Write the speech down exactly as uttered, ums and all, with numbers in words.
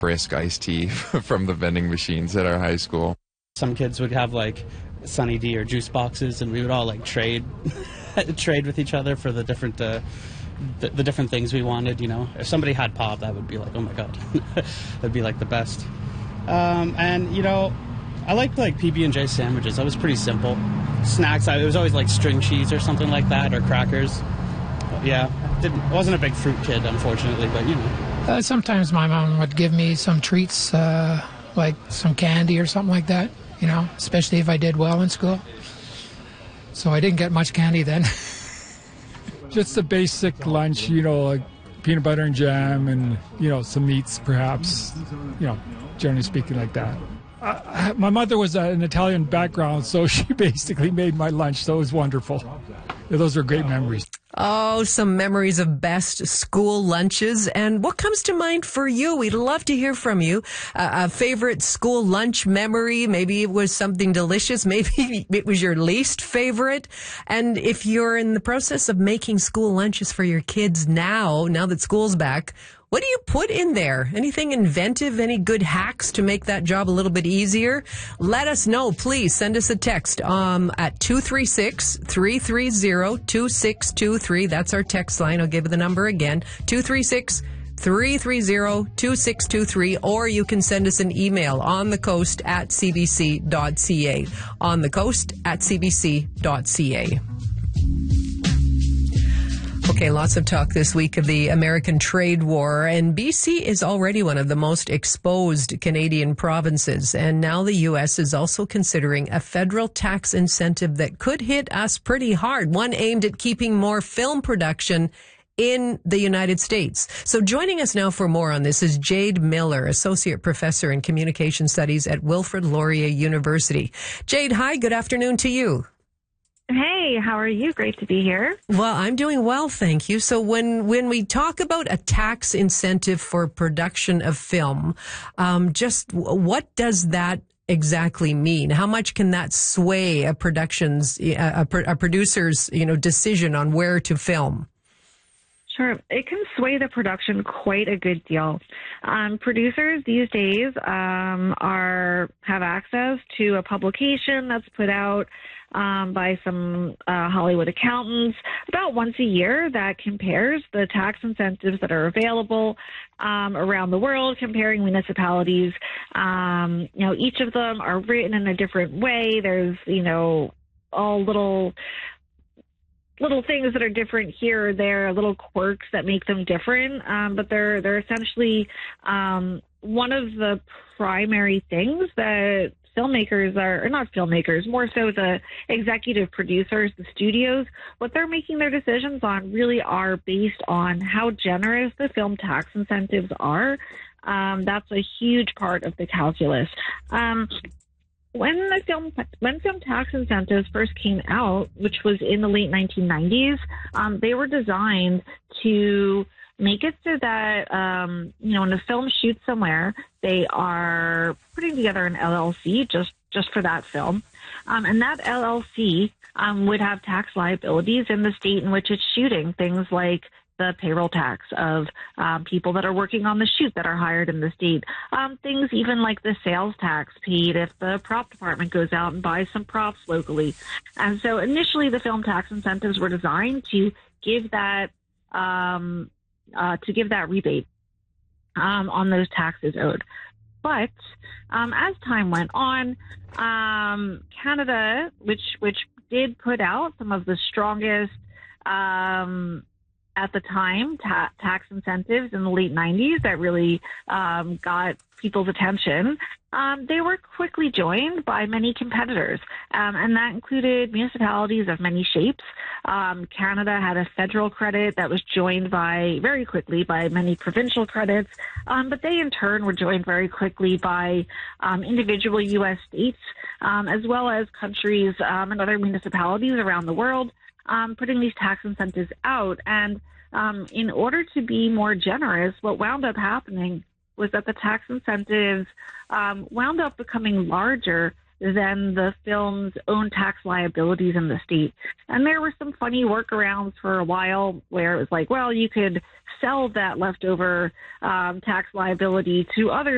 brisk iced tea from the vending machines at our high school. Some kids would have like Sunny D or juice boxes, and we would all like trade trade with each other for the different uh, the, the different things we wanted. You know, if somebody had pop, that would be like, oh my god, that'd be like the best. Um, and you know, I liked like P B and J sandwiches. That was pretty simple. Snacks, I, it was always like string cheese or something like that, or crackers. But yeah, didn't wasn't a big fruit kid, unfortunately, but you know. Uh, sometimes my mom would give me some treats, uh, like some candy or something like that, you know, especially if I did well in school. So I didn't get much candy then. Just a basic lunch, you know, like peanut butter and jam and, you know, some meats perhaps, you know, generally speaking like that. Uh, my mother was uh, an Italian background, so she basically made my lunch, so it was wonderful. Yeah, those are great memories. Oh, some memories of best school lunches. And what comes to mind for you? We'd love to hear from you. Uh, a favorite school lunch memory. Maybe it was something delicious. Maybe it was your least favorite. And if you're in the process of making school lunches for your kids now, now that school's back, what do you put in there? Anything inventive? Any good hacks to make that job a little bit easier? Let us know, please. Send us a text um, at two three six, three three zero, two six two three. That's our text line. I'll give you the number again. two three six, three three zero, two six two three. Or you can send us an email on the coast at c b c dot c a. On the coast at c b c dot c a. Okay, lots of talk this week of the American trade war, and B C is already one of the most exposed Canadian provinces, and now the U S is also considering a federal tax incentive that could hit us pretty hard, one aimed at keeping more film production in the United States. So joining us now for more on this is Jade Miller, Associate Professor in Communication Studies at Wilfrid Laurier University. Jade, hi, good afternoon to you. Hey, how are you? Great to be here. Well, I'm doing well, thank you. So when, when we talk about a tax incentive for production of film, um, just what does that exactly mean? How much can that sway a production's, a, a producer's, you know, decision on where to film? Sure. It can sway the production quite a good deal. Um, producers these days um, are have access to a publication that's put out um, by some uh, Hollywood accountants about once a year that compares the tax incentives that are available um, around the world, comparing municipalities. Um, you know, each of them are written in a different way. There's, you know, all little little things that are different here or there, little quirks that make them different, um, but they're they're essentially um, one of the primary things that filmmakers are, or not filmmakers, more so the executive producers, the studios, what they're making their decisions on really are based on how generous the film tax incentives are. Um, that's a huge part of the calculus. Um, When the film when film tax incentives first came out, which was in the late nineteen nineties, um, they were designed to make it so that um, you know, when a film shoots somewhere, they are putting together an L L C just just for that film, um, and that L L C um, would have tax liabilities in the state in which it's shooting. Things like the payroll tax of um, people that are working on the shoot that are hired in the state. Um, things even like the sales tax paid if the prop department goes out and buys some props locally. And so initially the film tax incentives were designed to give that um, uh, to give that rebate um, on those taxes owed. But um, as time went on, um, Canada, which which did put out some of the strongest um, at the time, ta- tax incentives in the late nineties that really um, got people's attention, um, they were quickly joined by many competitors, um, and that included municipalities of many shapes. Um, Canada had a federal credit that was joined by, very quickly, by many provincial credits, um, but they in turn were joined very quickly by um, individual U S states, um, as well as countries um, and other municipalities around the world, Um, putting these tax incentives out. And um, in order to be more generous, what wound up happening was that the tax incentives um, wound up becoming larger than the film's own tax liabilities in the state. And there were some funny workarounds for a while where it was like, well, you could sell that leftover um, tax liability to others